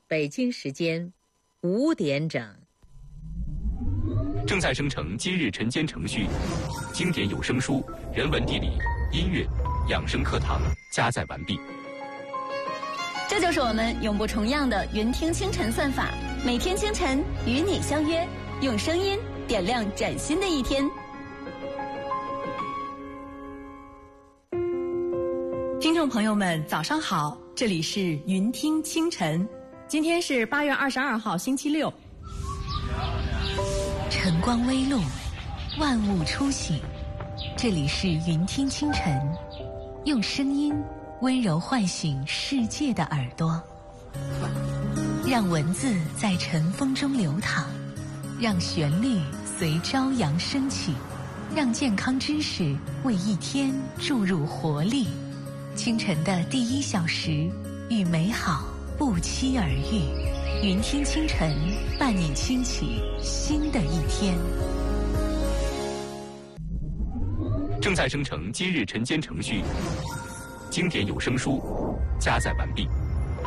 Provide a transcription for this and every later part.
北京时间5点整。 正在生成今日晨间程序，经典有声书、人文地理、音乐、养生课堂加载完毕。 这就是我们永不重样的云听清晨算法，每天清晨与你相约，用声音点亮崭新的一天。 听众朋友们，早上好，这里是云听清晨，今天是8月22号，星期六。 晨光微露，万物初醒，这里是云听清晨，用声音温柔唤醒世界的耳朵，让文字在晨风中流淌，让旋律随朝阳升起，让健康知识为一天注入活力。清晨的第1小时，与美好不期而遇。云听清晨，伴你轻启新的一天。 正在生成今日晨间程序，经典有声书加载完毕。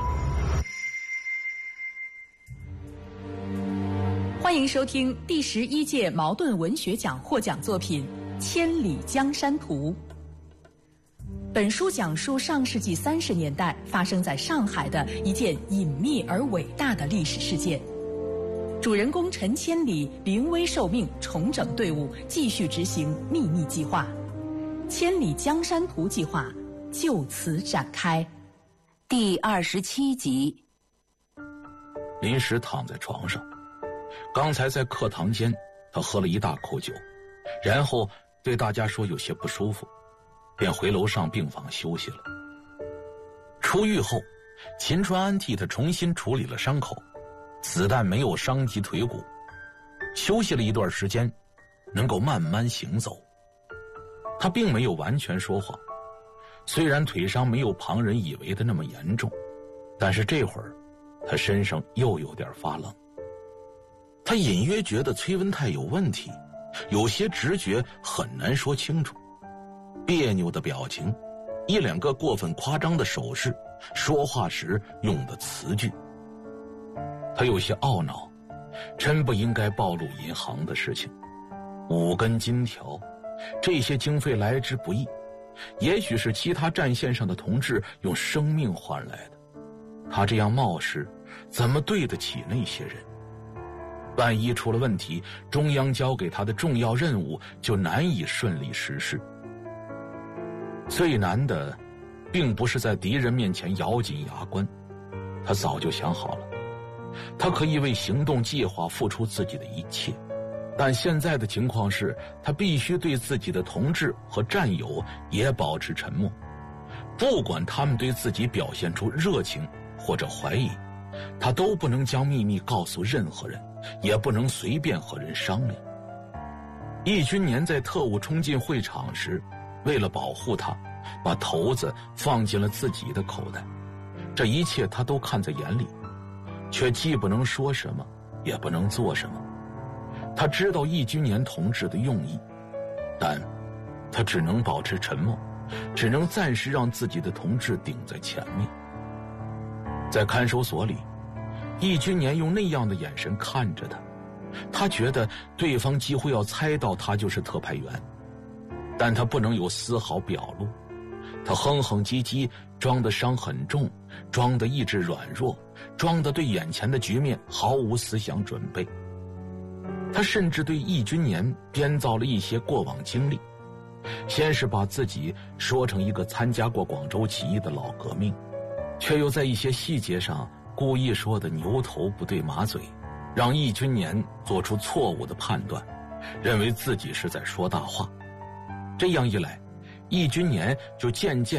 欢迎收听第11届茅盾文学奖获奖作品《千里江山图》。本书讲述上世纪30年代发生在上海的一件隐秘而伟大的历史事件。主人公陈千里临危受命，重整队伍，继续执行秘密计划。千里江山图计划就此展开。 第27集。 临时躺在床上，刚才在课堂间他喝了一大口酒，然后对大家说有些不舒服，便回楼上病房休息了。出狱后，秦川安替他重新处理了伤口，子弹没有伤及腿骨，休息了一段时间，能够慢慢行走。他并没有完全说谎，虽然腿伤没有旁人以为的那么严重，但是这会儿他身上又有点发冷。他隐约觉得崔文泰有问题，有些直觉很难说清楚。别扭的表情，1-2个过分夸张的手势，说话时用的词句。他有些懊恼，真不应该暴露银行的事情。5根金条，这些经费来之不易，也许是其他战线上的同志用生命换来的。他这样冒失，怎么对得起那些人？万一出了问题，中央交给他的重要任务就难以顺利实施。最难的并不是在敌人面前咬紧牙关，他早就想好了，他可以为行动计划付出自己的一切，但现在的情况是，他必须对自己的同志和战友也保持沉默，不管他们对自己表现出热情或者怀疑，他都不能将秘密告诉任何人，也不能随便和人商量。易军年在特务冲进会场时，为了保护他，把头子放进了自己的口袋，这一切他都看在眼里，却既不能说什么，也不能做什么。他知道易军年同志的用意，但他只能保持沉默，只能暂时让自己的同志顶在前面。在看守所里，易军年用那样的眼神看着他，他觉得对方几乎要猜到他就是特派员，但他不能有丝毫表露。他哼哼唧唧，装得伤很重，装得意志软弱，装得对眼前的局面毫无思想准备。他甚至对易军年编造了一些过往经历，先是把自己说成一个参加过广州起义的老革命，却又在一些细节上故意说的牛头不对马嘴，让易军年做出错误的判断，认为自己是在说大话。这样一来，易军年就渐渐